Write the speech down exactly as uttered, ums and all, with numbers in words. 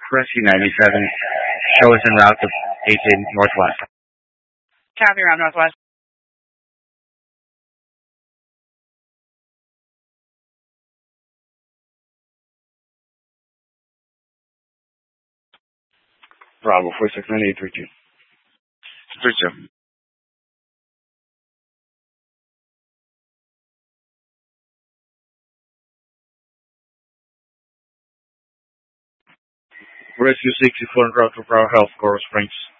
Rescue ninety-seven, show us en route to eighteen Northwest. Copy, around Northwest. Bravo, four six nine eight three two. three two. Rescue sixty-four en route to Bravo Health, Coral Springs.